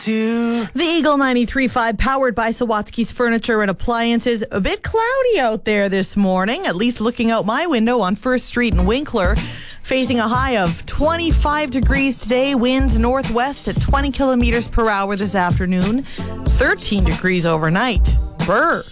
to. The Eagle 93.5 powered by Sawatsky's Furniture and Appliances. A bit cloudy out there this morning, at least looking out my window on First Street in Winkler. Facing a high of 25 degrees today, winds northwest at 20 kilometers per hour this afternoon, 13 degrees overnight. Brr.